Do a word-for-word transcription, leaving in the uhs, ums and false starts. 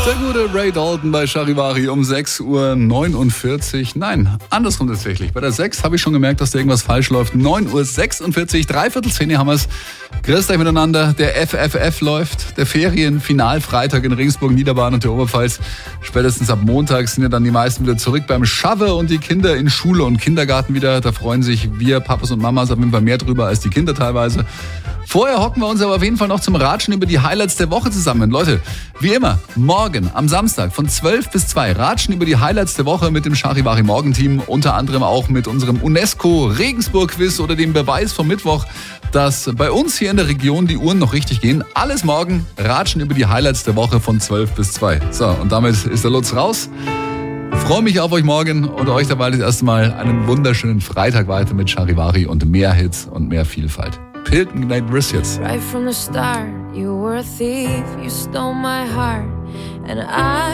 Der gute Ray Dalton bei Charivari um sechs Uhr neunundvierzig. Nein, andersrum tatsächlich. Bei der sechs habe ich schon gemerkt, dass da irgendwas falsch läuft. neun Uhr sechsundvierzig, dreiviertel zehn haben wir es. Grüßt euch miteinander. Der F F F läuft. Der Ferienfinalfreitag in Regensburg, Niederbayern und der Oberpfalz. Spätestens ab Montag sind ja dann die meisten wieder zurück beim Schaffe und die Kinder in Schule und Kindergarten wieder. Da freuen sich wir Papas und Mamas auf jeden Fall mehr drüber als die Kinder teilweise. Vorher hocken wir uns aber auf jeden Fall noch zum Ratschen über die Highlights der Woche zusammen. Leute, wie immer, morgen am Samstag von zwölf bis zwei Ratschen über die Highlights der Woche mit dem Charivari Morgenteam. Unter anderem auch mit unserem UNESCO Regensburg Quiz oder dem Beweis vom Mittwoch, dass bei uns hier in der Region die Uhren noch richtig gehen. Alles morgen, Ratschen über die Highlights der Woche von zwölf bis zwei. So, und damit ist der Lutz raus. Freue mich auf euch morgen und euch dabei das erste Mal einen wunderschönen Freitag weiter mit Charivari und mehr Hits und mehr Vielfalt. Pilton Night Riss jetzt. Right from the start, you were a thief, you stole my heart, and I